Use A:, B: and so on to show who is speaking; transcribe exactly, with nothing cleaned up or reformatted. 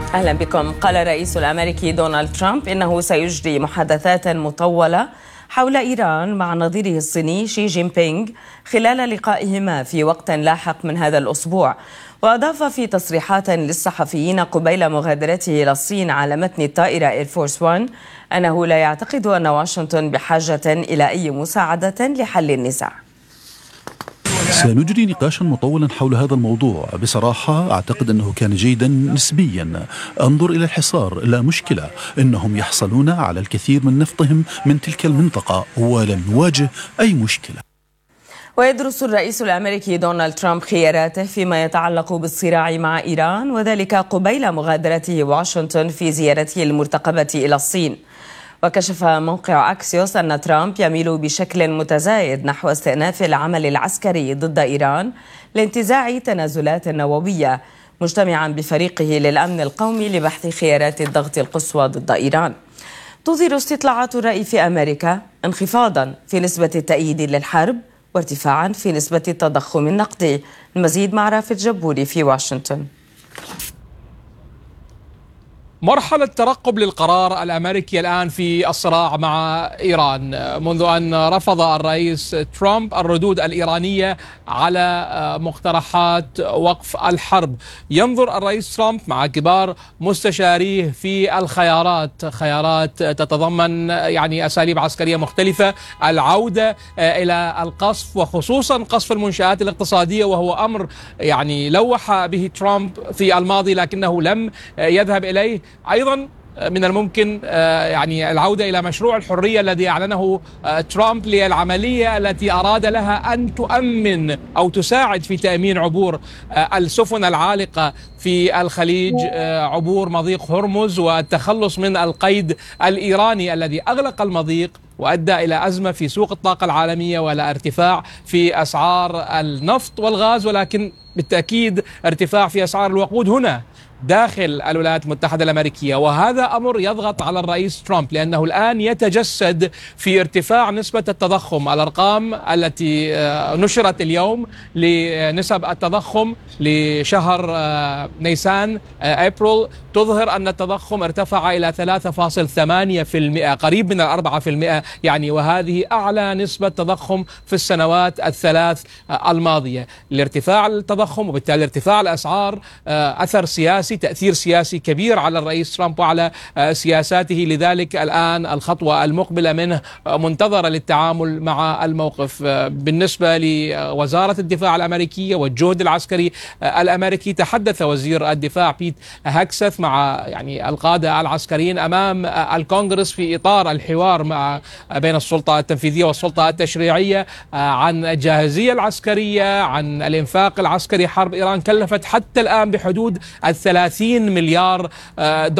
A: أهلا بكم. قال الرئيس الأمريكي دونالد ترامب إنه سيجري محادثات مطولة حول إيران مع نظيره الصيني شي جين بينغ خلال لقائهما في وقت لاحق من هذا الأسبوع. وأضاف في تصريحات للصحفيين قبيل مغادرته إلى الصين على متن الطائرة إير فورس واحد أنه لا يعتقد أن واشنطن بحاجة إلى أي مساعدة لحل النزاع.
B: سنجري نقاشا مطولا حول هذا الموضوع. بصراحة أعتقد أنه كان جيدا نسبيا. أنظر إلى الحصار، لا مشكلة، إنهم يحصلون على الكثير من نفطهم من تلك المنطقة ولن نواجه أي مشكلة.
A: ويدرس الرئيس الأمريكي دونالد ترامب خياراته فيما يتعلق بالصراع مع إيران، وذلك قبيل مغادرته واشنطن في زيارته المرتقبة إلى الصين. وكشف موقع أكسيوس أن ترامب يميل بشكل متزايد نحو استئناف العمل العسكري ضد إيران لانتزاع تنازلات نووية، مجتمعا بفريقه للأمن القومي لبحث خيارات الضغط القصوى ضد إيران. تظهر استطلاعات الرأي في أمريكا انخفاضا في نسبة التأييد للحرب وارتفاعا في نسبة التضخم النقدي. المزيد مع رافد جبوري في واشنطن.
C: مرحلة ترقب للقرار الأمريكي الآن في الصراع مع إيران، منذ أن رفض الرئيس ترامب الردود الإيرانية على مقترحات وقف الحرب. ينظر الرئيس ترامب مع كبار مستشاريه في الخيارات، خيارات تتضمن يعني أساليب عسكرية مختلفة، العودة إلى القصف وخصوصا قصف المنشآت الاقتصادية، وهو أمر يعني لوح به ترامب في الماضي لكنه لم يذهب إليه. أيضا من الممكن يعني العودة إلى مشروع الحرية الذي أعلنه ترامب للعملية التي أراد لها أن تؤمن أو تساعد في تأمين عبور السفن العالقة في الخليج، عبور مضيق هرمز والتخلص من القيد الإيراني الذي أغلق المضيق وأدى إلى أزمة في سوق الطاقة العالمية وإلى ارتفاع في أسعار النفط والغاز، ولكن بالتأكيد ارتفاع في أسعار الوقود هنا داخل الولايات المتحدة الأمريكية. وهذا أمر يضغط على الرئيس ترامب لأنه الآن يتجسد في ارتفاع نسبة التضخم. الأرقام التي نشرت اليوم لنسب التضخم لشهر نيسان أبريل تظهر أن التضخم ارتفع إلى ثلاثة فاصلة ثمانية بالمئة، قريب من الأربعة في المئة يعني، وهذه أعلى نسبة تضخم في السنوات الثلاث الماضية. لارتفاع التضخم وبالتالي ارتفاع الأسعار أثر سياسي، تأثير سياسي كبير على الرئيس ترامب وعلى سياساته. لذلك الآن الخطوة المقبلة منه منتظرة للتعامل مع الموقف. بالنسبة لوزارة الدفاع الأمريكية والجهد العسكري الأمريكي، تحدث وزير الدفاع بيت هكسث مع يعني القادة العسكريين أمام الكونغرس في إطار الحوار مع بين السلطة التنفيذية والسلطة التشريعية عن الجاهزية العسكرية، عن الإنفاق العسكري. حرب إيران كلفت حتى الآن بحدود الثلاثين مليار دولار.